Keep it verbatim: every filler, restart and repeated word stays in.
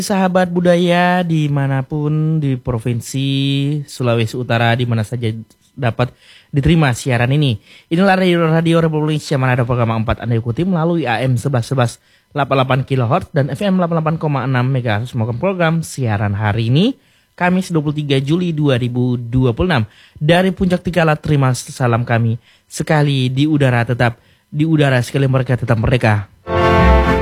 Sahabat budaya dimanapun di Provinsi Sulawesi Utara di mana saja dapat diterima siaran ini. Inilah Radio Radio Republik Indonesia Manado program empat Anda ikuti melalui A M sebelas sebelas delapan puluh delapan kilohertz dan F M delapan puluh delapan koma enam megahertz. Semoga program siaran hari ini Kamis dua puluh tiga Juli dua ribu dua puluh enam dari Puncak Tikala. Terima salam kami sekali di udara tetap di udara sekali mereka tetap mereka.